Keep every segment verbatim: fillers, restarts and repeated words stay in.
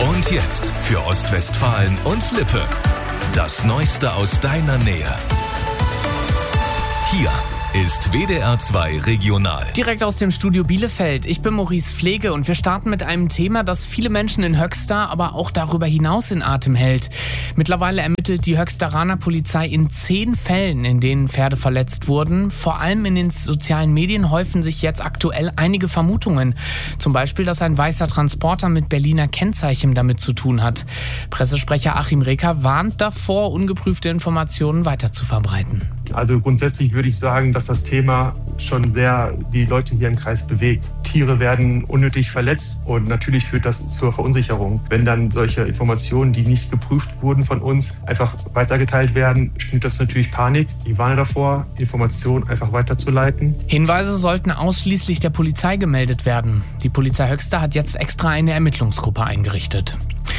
Und jetzt für Ostwestfalen und Lippe. Das Neueste aus deiner Nähe. Hier ist W D R zwei Regional. Direkt aus dem Studio Bielefeld. Ich bin Maurice Pflege und wir starten mit einem Thema, das viele Menschen in Höxter, aber auch darüber hinaus in Atem hält. Mittlerweile ermittelt die Höxteraner Polizei in zehn Fällen, in denen Pferde verletzt wurden. Vor allem in den sozialen Medien häufen sich jetzt aktuell einige Vermutungen. Zum Beispiel, dass ein weißer Transporter mit Berliner Kennzeichen damit zu tun hat. Pressesprecher Achim Reker warnt davor, ungeprüfte Informationen weiter zu verbreiten. Also grundsätzlich würde ich sagen, dass das Thema schon sehr die Leute hier im Kreis bewegt. Tiere werden unnötig verletzt und natürlich führt das zur Verunsicherung. Wenn dann solche Informationen, die nicht geprüft wurden von uns, einfach weitergeteilt werden, schürt das natürlich Panik. Ich warne davor, Informationen einfach weiterzuleiten. Hinweise sollten ausschließlich der Polizei gemeldet werden. Die Polizei Höxter hat jetzt extra eine Ermittlungsgruppe eingerichtet.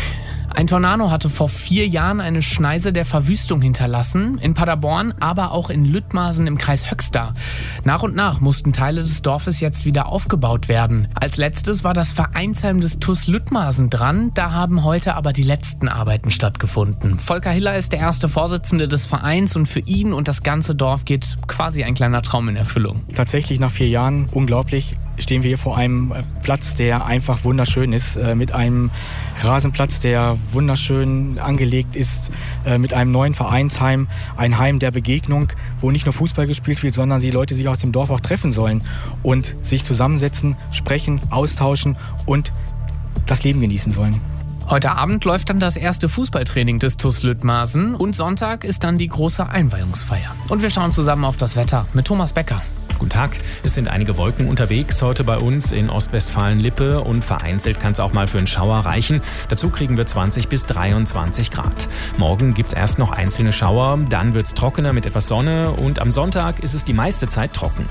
Ein Tornado hatte vor vier Jahren eine Schneise der Verwüstung hinterlassen, in Paderborn, aber auch in Lüttmasen im Kreis Höxter. Nach und nach mussten Teile des Dorfes jetzt wieder aufgebaut werden. Als letztes war das Vereinsheim des T U S Lüttmasen dran, da haben heute aber die letzten Arbeiten stattgefunden. Volker Hiller ist der erste Vorsitzende des Vereins und für ihn und das ganze Dorf geht quasi ein kleiner Traum in Erfüllung. Tatsächlich nach vier Jahren, unglaublich, stehen wir hier vor einem Platz, der einfach wunderschön ist, mit einem Rasenplatz, der wunderschön angelegt ist, mit einem neuen Vereinsheim, ein Heim der Begegnung, wo nicht nur Fußball gespielt wird, sondern die Leute sich aus dem Dorf auch treffen sollen und sich zusammensetzen, sprechen, austauschen und das Leben genießen sollen. Heute Abend läuft dann das erste Fußballtraining des T U S Lüttmasen und Sonntag ist dann die große Einweihungsfeier. Und wir schauen zusammen auf das Wetter mit Thomas Becker. Guten Tag. Es sind einige Wolken unterwegs heute bei uns in Ostwestfalen-Lippe und vereinzelt kann es auch mal für einen Schauer reichen. Dazu kriegen wir zwanzig bis dreiundzwanzig Grad. Morgen gibt es erst noch einzelne Schauer, dann wird es trockener mit etwas Sonne und am Sonntag ist es die meiste Zeit trocken.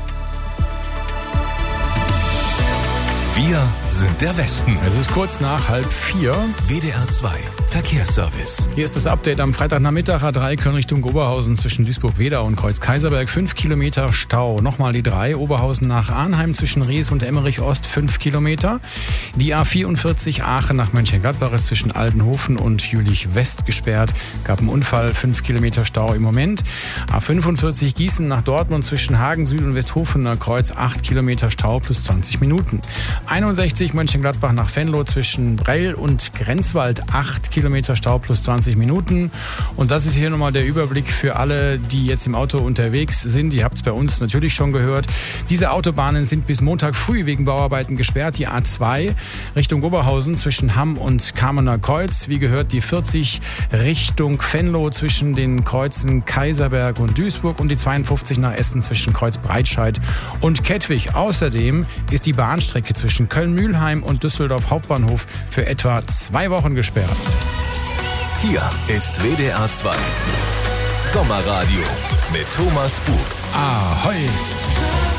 Wir sind der Westen. Es ist kurz nach halb vier. W D R zwei Verkehrsservice. Hier ist das Update am Freitagnachmittag. A drei Köln Richtung Oberhausen zwischen Duisburg-Wedau und Kreuz-Kaiserberg. fünf Kilometer Stau. Nochmal die drei. Oberhausen nach Arnheim zwischen Rees und Emmerich-Ost. fünf Kilometer. Die A vierundvierzig Aachen nach Mönchengladbach ist zwischen Aldenhofen und Jülich-West gesperrt. Gab einen Unfall. fünf Kilometer Stau im Moment. A fünfundvierzig Gießen nach Dortmund zwischen Hagen Süd und Westhofener Kreuz. acht Kilometer Stau plus zwanzig Minuten. einundsechzig Mönchengladbach nach Venlo zwischen Brell und Grenzwald. acht Kilometer Stau plus zwanzig Minuten. Und das ist hier nochmal der Überblick für alle, die jetzt im Auto unterwegs sind. Ihr habt es bei uns natürlich schon gehört. Diese Autobahnen sind bis Montag früh wegen Bauarbeiten gesperrt. Die A zwei Richtung Oberhausen zwischen Hamm und Kamener Kreuz. Wie gehört die vierzig Richtung Venlo zwischen den Kreuzen Kaiserberg und Duisburg und die zweiundfünfzig nach Essen zwischen Kreuz Breitscheid und Kettwig. Außerdem ist die Bahnstrecke zwischen Köln-Mühlheim und Düsseldorf Hauptbahnhof für etwa zwei Wochen gesperrt. Hier ist W D R zwei Sommerradio mit Thomas Bug. Ahoi!